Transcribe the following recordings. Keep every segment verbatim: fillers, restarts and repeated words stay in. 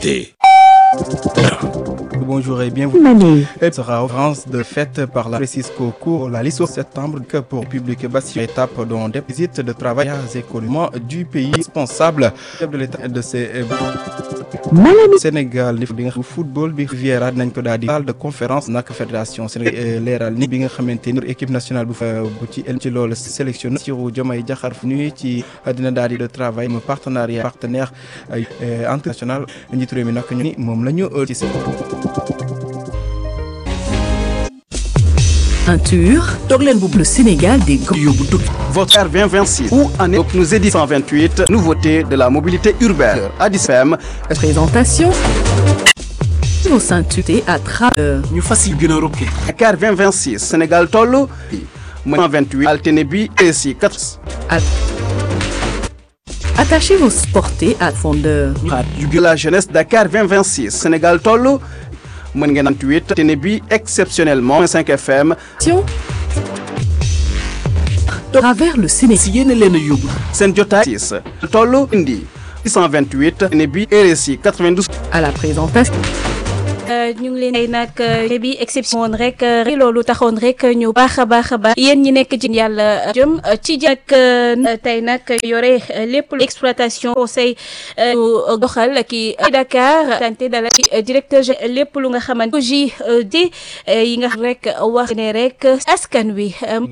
T. Bonjour et bienvenue. Elle sera en France de fête par la Francisco Cour la liste au septembre que pour public Bastille étape dont des visites de travail économiquement du pays responsable de l'état de ces Sénégal li football bi Viera nañ ko daal di salle de conférence nak fédération Sénégal leeral ni bi nga xamante ni équipe nationale bu bu ci el ci loolu sélectionné Bassirou Diomaye Diakhar Faye ci dina daal di de travail mu partenariat partenaire international njiitu réew mi nag ñu ni moom la ñu ci Peinture, le Sénégal des Votre R vingt vingt-six ou année nous édite cent vingt-huit nouveautés de la mobilité urbaine. Adisfem. Présentation. Nos ceintures à travers. Ñu facile gën a roké. Dakar vingt vingt-six Sénégal tollu. cent vingt-huit Altenebi et si quatre. Attachez vos portées à fondeur. Du la jeunesse Dakar vingt vingt-six Sénégal tollu. mën ngeen am tweet te ne bi exceptionnellement cinq F M. Travers le Sénégal. si yéen leen a yóbbu. seen jotaay six tollu indi six cent vingt-huit te ne bi R S I quatre-vingt-douze. À la présentation. ñu ngi leen ay nag bi exception woon rek loolu taxoon rek ñu baax a baax a baax yéen ñi nekk ci yàlla jëm ci jàkk tey nag yore lépp lu exploitation conseil doxal ki Dakar tante dala directeur lépp lu nga xamante ji di yi nga rek wax ne rek askan wi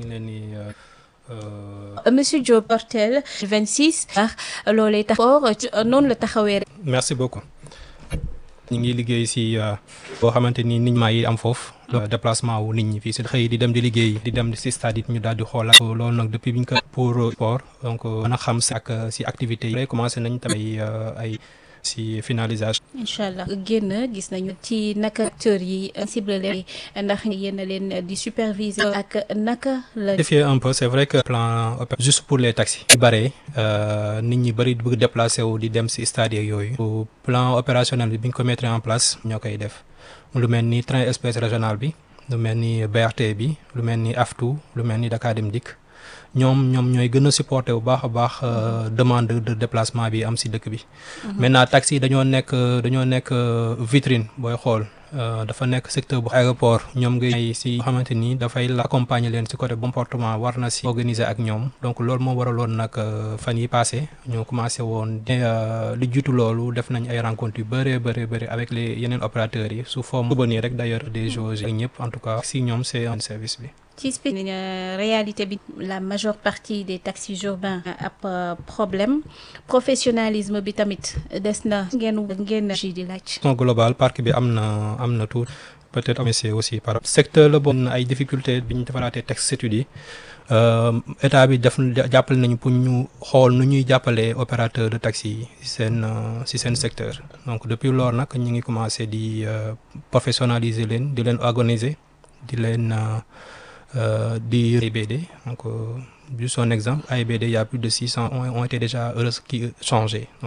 Monsieur Diop Portel vingt-six loolee tax noonu la taxawee rek. Merci beaucoup. ñu ngi liggéey si boo xamante ni nit ñi yi am foofu déplacement wu nit ñi fii si xëy di dem di liggéey di dem si stade it ñu daal di xoolaat loolu nag depuis bi ñu ko pour sport donc mën a xam si ak si activités yi commencé nañ tamit ay si finalisation. incha allah génn gis nañu ci naka acteurs yi cible leen ndax yéen a leen di superviser ak naka la. défier un peu c'est vrai que plan juste pour les taxis. yu bare nit ñi bëri bëgg déplacer wu di dem si stade yooyu. plan opérationnel bi bi ñu ko mettre en place ñoo koy def lu mel ni train express régional bi lu mel ni B R T bi lu mel ni AFTU lu mel ni Dakar Dem Dikk ñoom ñoom ñooy gën a supporter bu baax a baax demande de déplacement bi am si dëkk bi. maintenant taxi dañoo nekk dañoo nekk vitrine booy xool dafa nekk secteur bu aéroport ñoom ngay si xamante ni dafay la accompagner leen si côté comportement war na si organiser ak ñoom donc loolu moo waraloon nag fan yi passé ñu commencé woon li jiitu loolu def nañ ay rencontres yu bëree bëri bëri avec les yeneen opérateurs yi sous forme souvenir rek d'ailleurs des jours ak ñëpp en tout cas si ñoom c'est un service bi. ci réalité bi la majeure partie des taxis urbains ab problème professionnalisme bi tamit des na ngeen ngeen ji di laaj. son global parc bi am na am na tout peut-être am c'est aussi par secteur la bon ay difficultés bi ñu defaraatee texte études yi état bi def jàppale nañu pour ñu xool nu ñuy jàppalee opérateur de taxi yi ci seen ci seen secteur donc depuis loolu nag ñu ngi commencé di professionnaliser leen di leen organiser di leen. Euh, di A I B D donc euh, juste un exemple A I B D il y a plus de six cents ont, ont été déjà heureux qui changés.